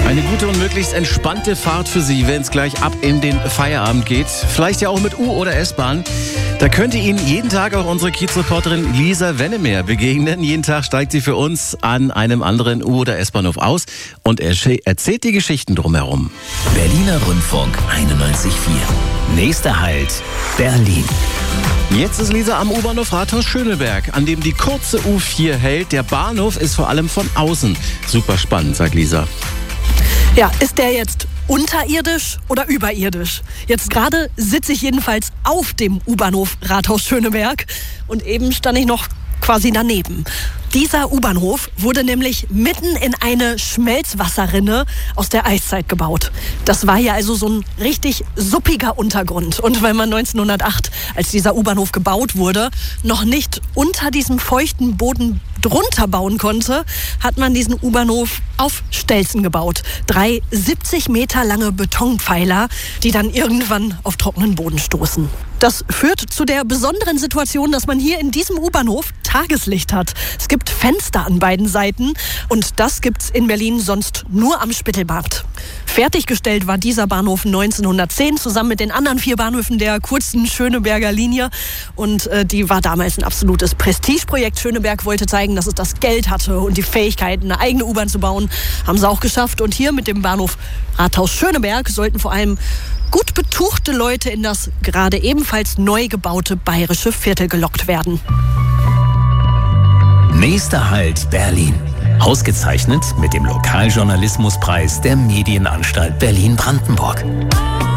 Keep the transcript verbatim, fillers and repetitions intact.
Eine gute und möglichst entspannte Fahrt für Sie, wenn es gleich ab in den Feierabend geht. Vielleicht ja auch mit U- oder S-Bahn. Da könnte Ihnen jeden Tag auch unsere Kiezreporterin Lisa Wennemer begegnen. Jeden Tag steigt sie für uns an einem anderen U- oder S-Bahnhof aus und erzählt die Geschichten drumherum. Berliner Rundfunk einundneunzig Komma vier. Nächster Halt, Berlin. Jetzt ist Lisa am U-Bahnhof Rathaus-Schöneberg, an dem die kurze U vier hält. Der Bahnhof ist vor allem von außen super spannend, sagt Lisa. Ja, ist der jetzt unterirdisch oder überirdisch? Jetzt gerade sitze ich jedenfalls auf dem U-Bahnhof Rathaus-Schöneberg und eben stand ich noch quasi daneben. Dieser U-Bahnhof wurde nämlich mitten in eine Schmelzwasserrinne aus der Eiszeit gebaut. Das war hier also so ein richtig suppiger Untergrund. Und weil man neunzehnhundertacht, als dieser U-Bahnhof gebaut wurde, noch nicht unter diesem feuchten Boden drunter bauen konnte, hat man diesen U-Bahnhof auf Stelzen gebaut. Drei siebzig Meter lange Betonpfeiler, die dann irgendwann auf trockenen Boden stoßen. Das führt zu der besonderen Situation, dass man hier in diesem U-Bahnhof Tageslicht hat. Es gibt Fenster an beiden Seiten und das gibt's in Berlin sonst nur am Spittelmarkt. Fertiggestellt war dieser Bahnhof neunzehnhundertzehn zusammen mit den anderen vier Bahnhöfen der kurzen Schöneberger Linie und äh, die war damals ein absolutes Prestigeprojekt. Schöneberg wollte zeigen, dass es das Geld hatte und die Fähigkeit, eine eigene U-Bahn zu bauen. Haben sie auch geschafft und hier mit dem Bahnhof Rathaus-Schöneberg sollten vor allem gut betuchte Leute in das gerade ebenfalls neu gebaute bayerische Viertel gelockt werden. Nächster Halt, Berlin. Ausgezeichnet mit dem Lokaljournalismuspreis der Medienanstalt Berlin-Brandenburg.